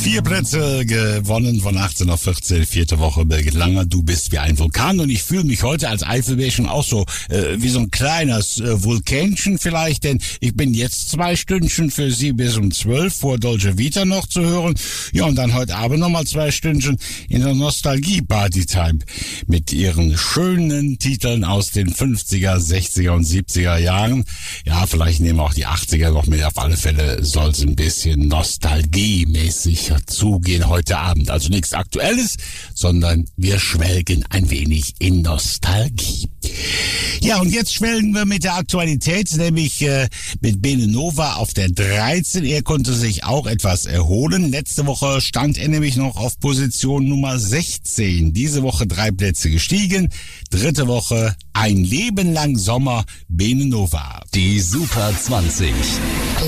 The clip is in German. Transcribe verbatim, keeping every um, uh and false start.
Vier Plätze gewonnen von achtzehn auf vierzehn, vierte Woche Birgit Langer, du bist wie ein Vulkan und ich fühle mich heute als Eifelbärchen auch so äh, wie so ein kleines äh, Vulkänchen vielleicht, denn ich bin jetzt zwei Stündchen für Sie bis um zwölf vor Dolce Vita noch zu hören. Ja, und dann heute Abend nochmal zwei Stündchen in der Nostalgie-Party-Time mit ihren schönen Titeln aus den fünfziger, sechziger und siebziger Jahren. Ja, vielleicht nehmen auch die achtziger noch mit. Auf alle Fälle soll es ein bisschen nostalgiemäßig zugehen heute Abend. Also nichts Aktuelles, sondern wir schwelgen ein wenig in Nostalgie. Ja, und jetzt schwelgen wir mit der Aktualität, nämlich äh, mit Bene Nova auf der dreizehn. Er konnte sich auch etwas erholen. Letzte Woche stand er nämlich noch auf Position Nummer sechzehn. Diese Woche drei Plätze gestiegen. Dritte Woche ein Leben lang Sommer, Bene Nova. Die Super zwanzig.